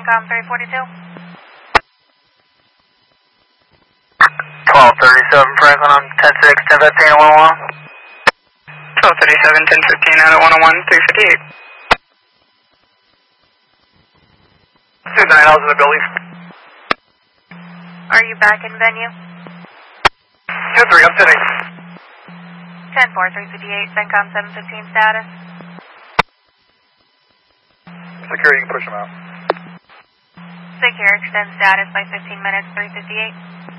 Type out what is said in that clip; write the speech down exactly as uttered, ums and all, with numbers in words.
CENTCOM three forty-two. twelve thirty-seven Franklin on ten six, ten fifteen at one oh one. twelve thirty-seven, ten fifteen out at one oh one, three fifty-eight. Two nine hours in the building. Are you back in venue? Two three, I'm sitting. ten four, three fifty-eight, CENTCOM seven fifteen status. Security, you can push them out. Secure, extend status by fifteen minutes, three fifty-eight.